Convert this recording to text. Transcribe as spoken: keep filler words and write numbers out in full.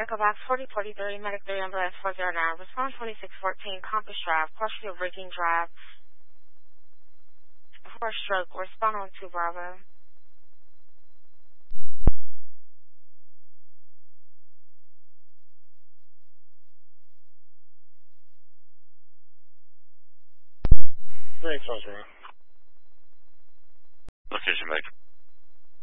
Echo Box forty forty-three, Medic three, Ambulance four zero nine, respond twenty-six fourteen, Compass Drive, partial rigging drive, horse stroke, respond on two Bravo. Thanks, Oscar. Location, Medic